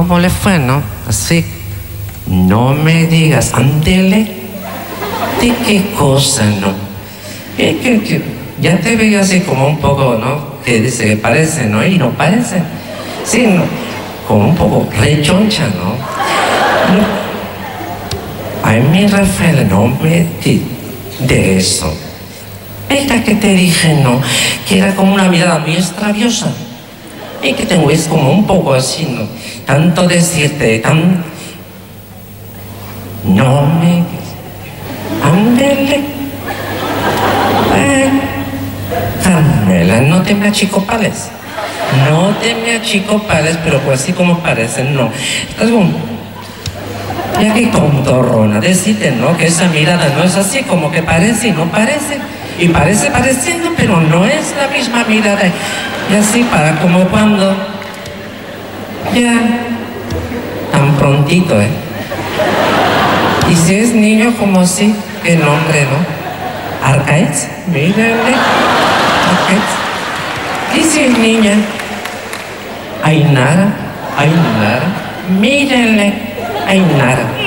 cómo le fue, no? Así. No me digas, ándele. ¿De qué cosa, no? Que ya te veo así como un poco, ¿no? Que dice que parece, ¿no? Y no parece. Sí, ¿no? Como un poco rechoncha, ¿no? Ay, mi Rafael, no me de eso. Esta que te dije, ¿no? Que era como una mirada muy extraviosa. Y que te ves como un poco así, ¿no? Tanto decirte, no me... Ándele. Carmela, no te me achicopales. No te me achicopales, pero pues así como parecen, no. Estás como... Ya que tontorrona, decirte, ¿no? Que esa mirada no es así, como que parece y no parece. Y parece pareciendo, pero no es la misma mirada. Y así para como cuando... Ya... Tan prontito, ¿eh? Y si es niño, como así, el nombre, ¿no? Arcaez, mírale. Arcaez. Y si es niña, Ainara, mírenle, Ainara.